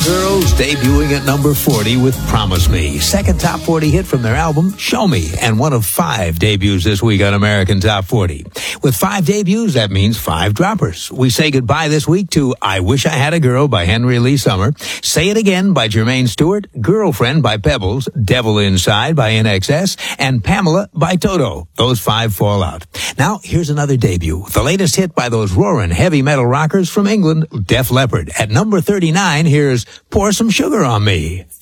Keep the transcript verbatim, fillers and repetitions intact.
Girls debuting at number forty with Promise Me. Second top forty hit from their album, Show Me, and one of five debuts this week on American Top forty. With five debuts, that means five droppers. We say goodbye this week to I Wish I Had a Girl by Henry Lee Summer, Say It Again by Jermaine Stewart, Girlfriend by Pebbles, Devil Inside by N X S, and Pamela by Toto. Those five fall out. Now, here's another debut. The latest hit by those roaring heavy metal rockers from England, Def Leppard. At number thirty-nine, here's Pour Some Sugar on Me.